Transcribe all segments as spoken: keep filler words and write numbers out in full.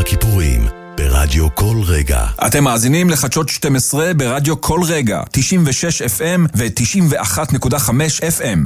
הכיפורים ברדיו כל רגע. אתם מאזינים לחדשות שתים עשרה ברדיו כל רגע, תשעים ושש אף אם ו-תשעים ואחת נקודה חמש אף אם.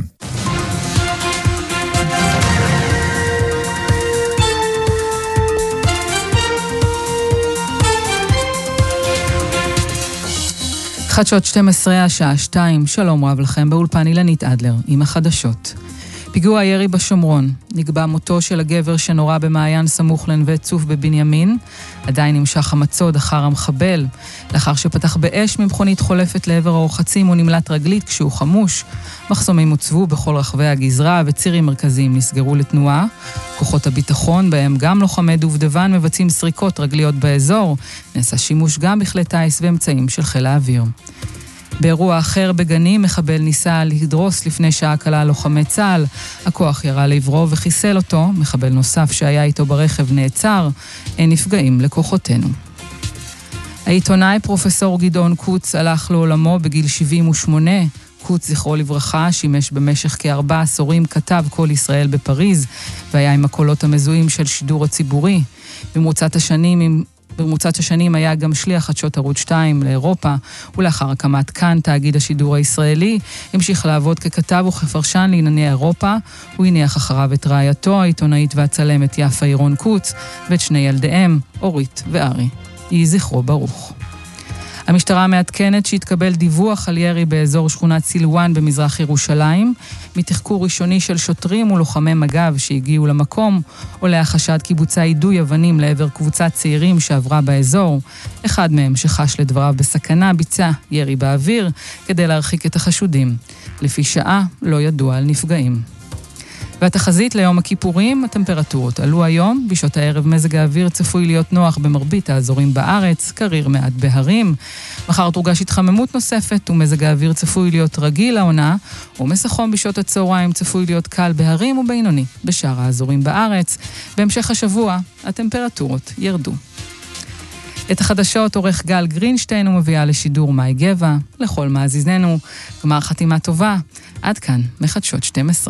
חדשות שתים עשרה השעה שתיים, שלום רב לכם, באולפן אילנית אדלר עם החדשות. פיגוע הירי בשומרון, נקבע מותו של הגבר שנורה במעיין סמוך לנווה צוף בבנימין, עדיין נמשך המצוד אחר המחבל, לאחר שפתח באש ממכונית חולפת לעבר הרוחצים הוא נמלט רגלית כשהוא חמוש, מחסומים הוצבו בכל רחבי הגזרה וצירים מרכזיים נסגרו לתנועה, כוחות הביטחון בהם גם לוחמי דובדבן מבצעים סריקות רגליות באזור, נעשה שימוש גם בכלי טייס ואמצעים של חיל האוויר. באירוע אחר בגנים, מחבל ניסה לדרוס לפני שעה קלה לוחמי צה"ל. הכוח ירה לעברו וחיסל אותו. מחבל נוסף שהיה איתו ברכב נעצר. אין נפגעים לכוחותינו. העיתונאי פרופסור גדעון קוץ הלך לעולמו בגיל שבעים ושמונה. קוץ, זכרו לברכה, שימש במשך כארבע עשורים כתב כל ישראל בפריז, והיה עם הקולות המזוהים של שידור הציבורי. במרוצת השנים עם... במרוצת השנים היה גם שליח חדשות ערוץ שתיים לאירופה, ולאחר הקמת כאן תאגיד השידור הישראלי, המשיך לעבוד ככתב וכפרשן לענייני אירופה, הוא הניח אחריו את רעייתו, העיתונאית והצלמת יפה אירון קוץ, ואת שני ילדיהם, אורית וארי. יהי זכרו ברוך. המשטרה מעדכנת שהתקבל דיווח על ירי באזור שכונת סילואן במזרח ירושלים. מתחקור ראשוני של שוטרים ולוחמי מג"ב שהגיעו למקום, עולה החשד כי בוצע יידוי אבנים לעבר קבוצת צעירים שעברה באזור. אחד מהם שחש לדבריו בסכנה ביצע ירי באוויר כדי להרחיק את החשודים. לפי שעה לא ידוע על נפגעים. והתחזית ליום הכיפורים, הטמפרטורות עלו היום, בשעות הערב מזג האוויר צפוי להיות נוח במרבית האזורים בארץ, קריר מעט בהרים. מחר תורגש התחממות נוספת ומזג האוויר צפוי להיות רגיל לעונה, עומס החום בשעות הצהריים צפוי להיות קל בהרים ובינוני בשאר האזורים בארץ. בהמשך השבוע הטמפרטורות ירדו. את החדשות עורך גל גרינשטיין ומביאה לשידור מאי גבע. לכל מאזיננו, גמר חתימה טובה. עד כאן מחדשות שתים עשרה.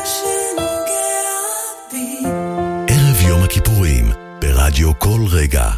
ערב יום הכיפורים ברדיו כל רגע.